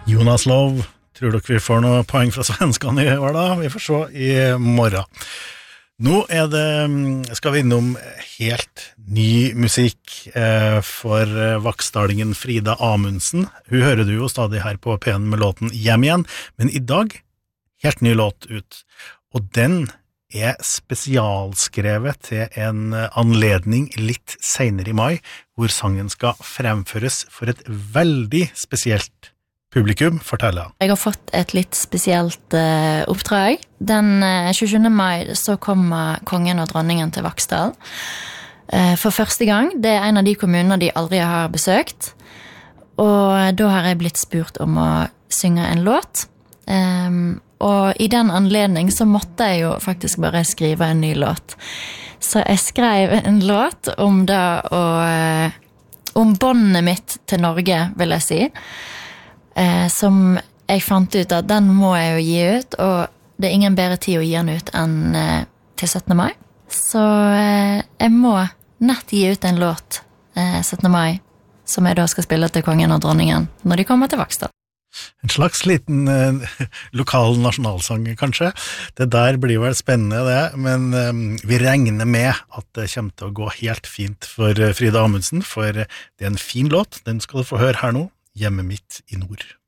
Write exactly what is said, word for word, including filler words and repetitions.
Jonas Love, tror dere vi får noe poeng fra svenskene i år da? Vi får se i morgen. Nå er det, skal vi innom helt ny musikk eh, for vaksdalingen Frida Amundsen. Hun hører du jo stadig her på P en med låten Hjem igjen, men i dag helt ny låt ut. Og den er spesialskrevet til en anledning litt senere i mai, hvor sangen skal fremføres for et veldig spesielt publikum, forteller han. Jeg har fått et litt spesielt uh, oppdrag. Den uh, tjuesjuende mai så kommer kongen og dronningen til Vaksdal. Uh, for første gang. Det er en av de kommuner de aldri har besøkt. Og da har jeg blitt spurt om å synge en låt. Um, og i den anledning så måtte jeg jo faktisk bare skrive en ny låt. Så jeg skrev en låt om det og uh, om båndet mitt til Norge, vil jeg si. Eh, som jeg fant ut at den må jeg jo gi ut, og det er ingen bedre tid å gi den ut enn eh, til syttende mai. Så eh, jeg må nett gi ut en låt eh, syttende mai, som jeg da skal spille til kongen og dronningen når de kommer til Vaksdal. En slags liten eh, lokal nasjonalsang, kanskje. Det der blir vel spennende det, men eh, vi regner med at det kommer til å gå helt fint for Frida Amundsen, for det er en fin låt, den skal du få høre her nå. Hjemme mitt i nord.